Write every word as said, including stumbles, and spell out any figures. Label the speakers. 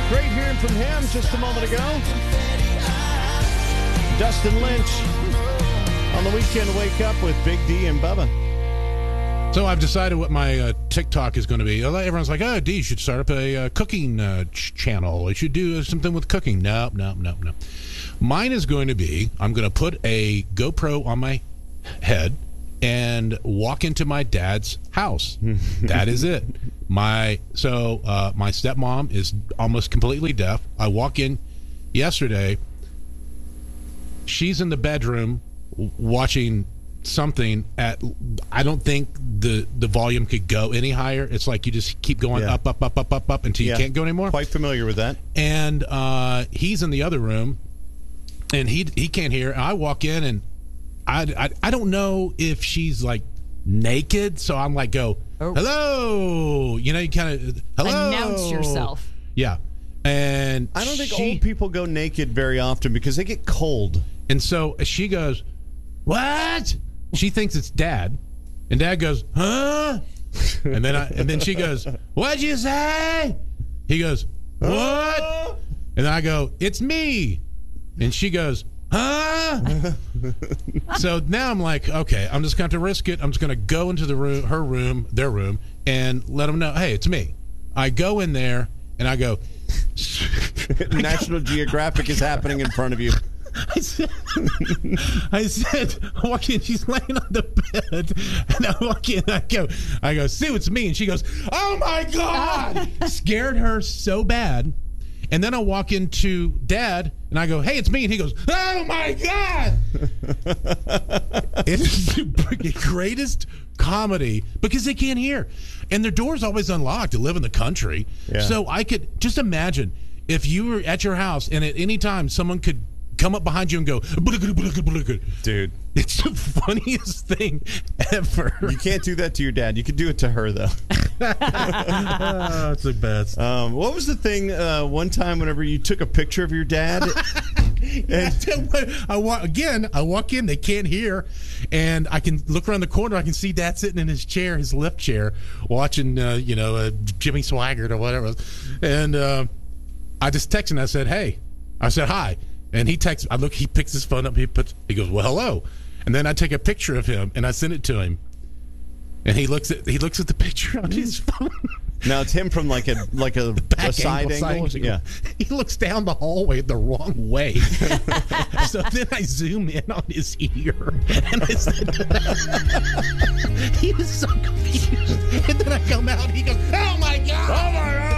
Speaker 1: Great hearing from him just a moment ago. Dustin Lynch on the weekend wake up with Big D and Bubba.
Speaker 2: So I've decided what my uh, TikTok is going to be. Everyone's like, oh, D, you should start up a uh, cooking uh, ch- channel. You should do something with cooking. No, no, no, no. Mine is going to be, I'm going to put a GoPro on my head and walk into my dad's house. That is it. My So uh, my stepmom is almost completely deaf. I walk in yesterday. She's in the bedroom watching something at, I don't think the the volume could go any higher. It's like you just keep going yeah. up, up, up, up, up, up until you yeah. can't go anymore.
Speaker 1: Quite familiar with that.
Speaker 2: And uh, he's in the other room, and he he can't hear. I walk in, and I, I, I don't know if she's like naked, so I'm like, go, oh. hello. You know, you kind of, hello.
Speaker 3: Announce yourself.
Speaker 2: Yeah. And
Speaker 1: I don't think
Speaker 2: she,
Speaker 1: old people go naked very often because they get cold.
Speaker 2: And so she goes, what? She thinks it's Dad, and Dad goes, huh? And then I, and then she goes, what'd you say? He goes, what? And then I go, it's me. And she goes, huh? So now I'm like, okay, I'm just going to risk it. I'm just going to go into the room, her room, their room, and let them know, hey, it's me. I go in there, and I go,
Speaker 1: National Geographic is happening in front of you.
Speaker 2: I said, I said, I walk in, she's laying on the bed, and I walk in, I go, I go, Sue, it's me, and she goes, oh my God! Scared her so bad. And then I walk into Dad, and I go, hey, it's me, and he goes, oh my God! It is the greatest comedy because they can't hear, and their door's always unlocked. To live in the country, yeah. So I could just imagine if you were at your house, and at any time someone could come up behind you and go,
Speaker 1: dude,
Speaker 2: it's the funniest thing ever.
Speaker 1: You can't do that to your dad. You could do it to her, though.
Speaker 2: Oh, it's the best.
Speaker 1: Um, what was the thing uh, one time whenever you took a picture of your dad?
Speaker 2: And I walk, again, I walk in, they can't hear, and I can look around the corner, I can see Dad sitting in his chair, his lift chair, watching, uh, you know, uh, Jimmy Swaggart or whatever. And uh, I just texted him, I said, hey. I said, hi. And he texts, I look, he picks his phone up, he puts, he goes, well, hello. And then I take a picture of him and I send it to him. And he looks at he looks at the picture on his phone.
Speaker 1: Now it's him from like a like a, a side angle. angle.
Speaker 2: Side
Speaker 1: yeah,
Speaker 2: he looks down the hallway the wrong way. So then I zoom in on his ear, and I said, he was so confused. And then I come out, and he goes, "Oh my God! Oh my God!"